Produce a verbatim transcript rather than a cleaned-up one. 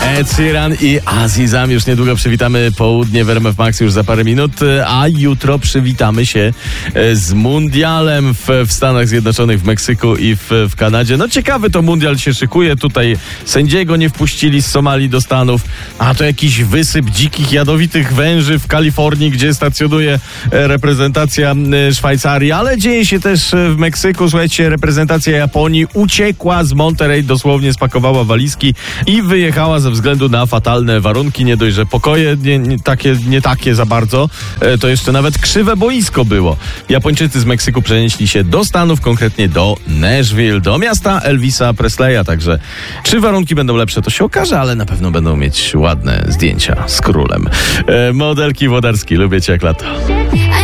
Ed Sheeran i Azizam. Już niedługo przywitamy południe w R M F Max już za parę minut, a jutro przywitamy się z mundialem w, w Stanach Zjednoczonych, w Meksyku i w, w Kanadzie. No ciekawy to mundial się szykuje. Tutaj sędziego nie wpuścili z Somalii do Stanów, a to jakiś wysyp dzikich, jadowitych węży w Kalifornii, gdzie stacjonuje reprezentacja Szwajcarii, ale dzieje się też w Meksyku. Słuchajcie, reprezentacja Japonii uciekła z Monterey, dosłownie spakowała walizki i wyjechała ze względu na fatalne warunki. Nie dość, że pokoje nie, nie, takie, nie takie za bardzo, to jeszcze nawet krzywe boisko było. Japończycy z Meksyku przenieśli się do Stanów, konkretnie do Nashville, do miasta Elvisa Presleya, także czy warunki będą lepsze, to się okaże, ale na pewno będą mieć ładne zdjęcia z królem. Modelki Włodarski, lubię cię jak lato.